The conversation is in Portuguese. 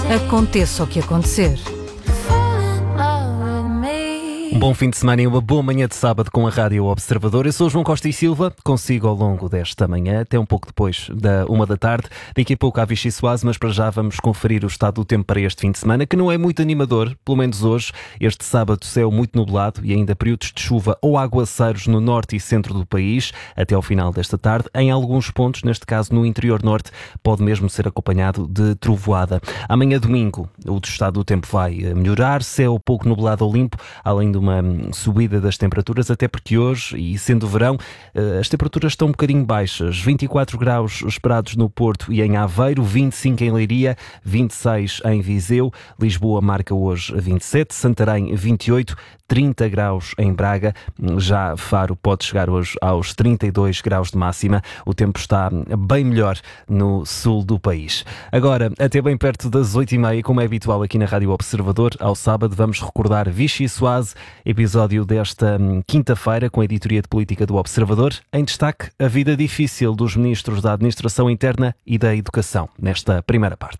Aconteça o que acontecer. Um bom fim de semana e uma boa manhã de sábado com a Rádio Observador. Eu sou o João Costa e Silva, consigo ao longo desta manhã, até um pouco depois da 1 da tarde. Daqui a pouco há Vichy Soase, mas para já vamos conferir o estado do tempo para este fim de semana, que não é muito animador, pelo menos hoje. Este sábado, céu muito nublado e ainda períodos de chuva ou aguaceiros no norte e centro do país, até ao final desta tarde. Em alguns pontos, neste caso no interior norte, pode mesmo ser acompanhado de trovoada. Amanhã, domingo, o estado do tempo vai melhorar, céu pouco nublado ou limpo, além de uma subida das temperaturas, até porque hoje, e sendo verão, as temperaturas estão um bocadinho baixas. 24 graus esperados no Porto e em Aveiro, 25 em Leiria, 26 em Viseu, Lisboa marca hoje 27, Santarém 28, 30 graus em Braga, já Faro pode chegar hoje aos 32 graus de máxima. O tempo está bem melhor no sul do país. Agora, até bem perto das 8h30, como é habitual aqui na Rádio Observador, ao sábado vamos recordar Vichy Soase, episódio desta quinta-feira com a editoria de política do Observador. Em destaque, a vida difícil dos ministros da Administração Interna e da Educação, nesta primeira parte.